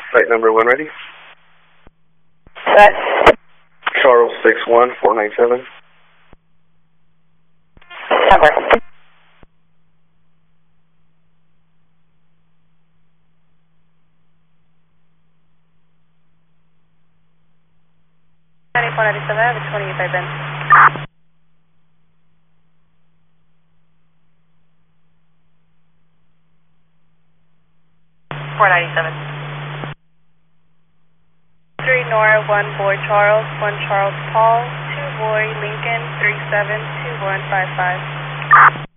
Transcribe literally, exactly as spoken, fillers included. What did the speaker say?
Flight number one ready. Set. Charles six one four nine seven. Number. ninety-four ninety-seven, I have a twenty-eight by Ben. four ninety-seven. three Nora, one Boy Charles, one Charles Paul, two Boy Lincoln, three seven two one five five.